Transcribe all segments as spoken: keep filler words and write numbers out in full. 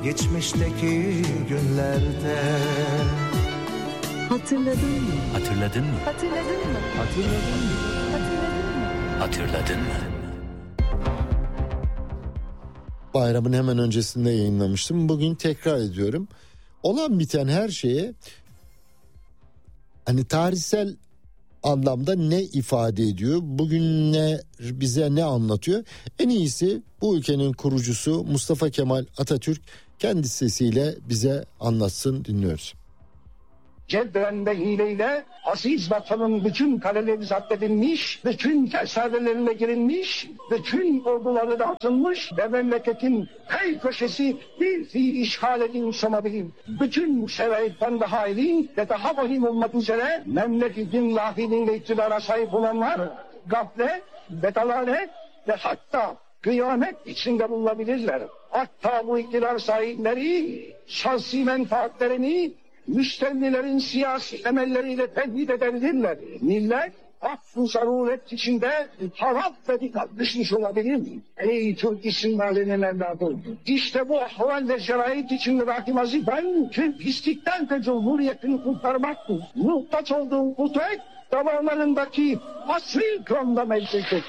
geçmişteki günlerde. Hatırladın mı? Hatırladın mı? Hatırladın mı? Hatırladın mı? Hatırladın mı? Hatırladın mı? Bayramın hemen öncesinde yayınlamıştım. Bugün tekrar ediyorum. Olan biten her şeye hani tarihsel anlamda ne ifade ediyor? Bugün ne bize ne anlatıyor? En iyisi bu ülkenin kurucusu Mustafa Kemal Atatürk kendi sesiyle bize anlatsın, dinliyoruz. Cebren ve hileyle aziz vatanın bütün kaleleri zapt edilmiş, bütün kersanelerine girilmiş, bütün orduları dağıtılmış ve memleketin her köşesi bir fiil işgal edilmiş olabilir. Bütün şeraitten daha iyi ve daha vahim olmak üzere memleketin lahiliğiyle iktidara sahip olanlar gaflet ve dalalet ve hatta kıyamet içinde bulunabilirler. Hatta bu iktidar sahipleri şahsi menfaatlerini müstennilerin siyasi emelleriyle tehdit edebilirler. Millet affı zaruret içinde harap ve dikkat düşmüş olabilir. Ey Türk istimbalinin evladı! İşte bu ahval ve şerait içinde rakim vazifen Türk istikdal ve cumhuriyetini kurtarmaktır. Muhtaç olduğum kudret damarlarındaki asri kronda mevcuttur.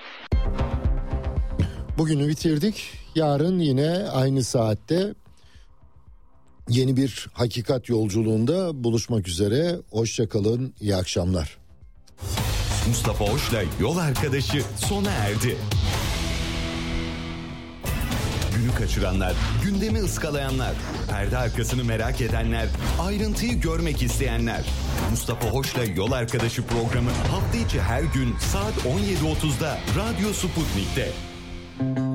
Bugünü bitirdik. Yarın yine aynı saatte yeni bir hakikat yolculuğunda buluşmak üzere. Hoşça kalın, iyi akşamlar. Mustafa Hoş'la Yol Arkadaşı sona erdi. Günü kaçıranlar, gündemi ıskalayanlar, perde arkasını merak edenler, ayrıntıyı görmek isteyenler. Mustafa Hoş'la Yol Arkadaşı programı hafta içi her gün saat on yedi otuzda Radyo Sputnik'te.